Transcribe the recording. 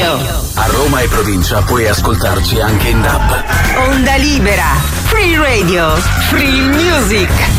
Radio. A Roma e provincia puoi ascoltarci anche in DAB. Onda libera. Free Radio. Free music.